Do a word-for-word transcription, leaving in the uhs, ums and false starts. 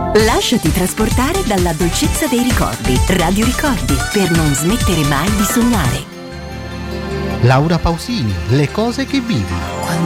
Lasciati trasportare dalla dolcezza dei ricordi. Radio Ricordi, per non smettere mai di sognare. Laura Pausini, le cose che vivi. Quando